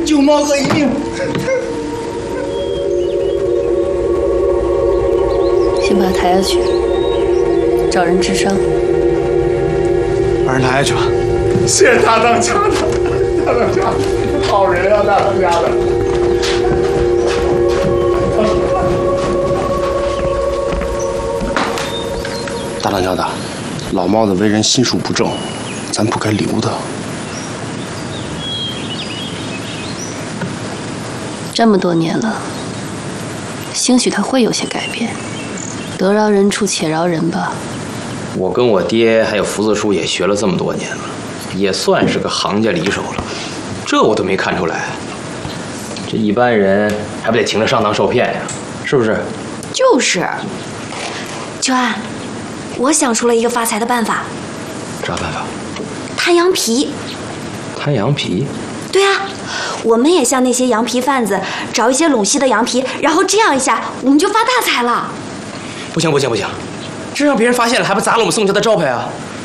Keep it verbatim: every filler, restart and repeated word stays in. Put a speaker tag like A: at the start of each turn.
A: 救猫哥一命。
B: 先把他抬下去，找人治伤。
A: 把人抬下去吧。谢谢大当家的，大当家，好人啊，大当家的。大当家的，老猫子为人心术不正，咱不该留他。
B: 这么多年了，兴许他会有些改变。得饶人处且饶人吧。
C: 我跟我爹还有福子叔也学了这么多年了，也算是个行家里手了，这我都没看出来。这一般人还不得情着上当受骗呀？是不是？
D: 就是。九安，我想出了一个发财的办法。
C: 啥办法？
D: 摊羊皮。
C: 摊羊皮？
D: 对啊，我们也像那些羊皮贩子，找一些陇西的羊皮，然后这样一下，我们就发大财了。
C: 不行不行不行，这让别人发现了，还不砸了我们宋家的招牌啊！